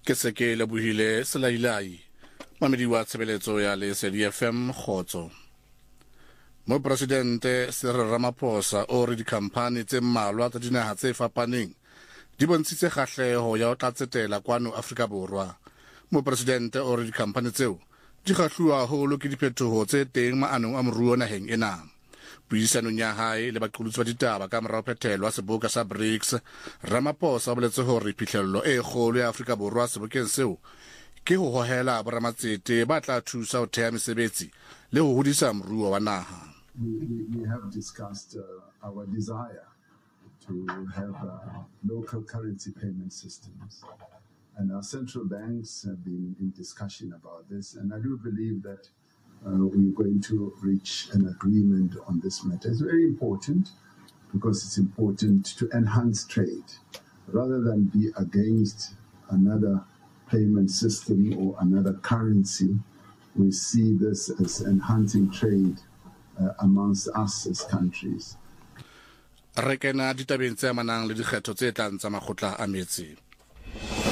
ke se ke lebohile Selailai mamedi wa tshebeletso ya Lesedi FM Khotso. Mo presidente Cyril Ramaphosa o re dikhamphane tse mmalwa tsa dinaha tse fapaneng di bontshitse kgahleho ya ho tlatsetela kwano Afrika Borwa. Mo presidente o re dikhamphane tseo di kgahluwa haholo ke diphetoho tse teng maanong a moruo naheng ena. Puisanong ya hae le baqolotsi ba ditaba ka morao phethelo wa seboka sa BRICS, Ramaphosa o boletse hore phihlello e kgolo ya Afrika Borwa sebokeng seo ke ho hohela boramatsete ba tla thusa ho theha mesebetsi le ho hodisa moruo wa naha. We have discussed our desire to have local currency payment systems. And our central banks have been in discussion about this. And I do believe that we're going to reach an agreement on this matter. It's very important because it's important to enhance trade. Rather than be against another payment system or another currency, we see this as enhancing trade amongst us as countries. Re kena ditabeng tse amanang le dikgetho tse tlang tsa makgotla a metse.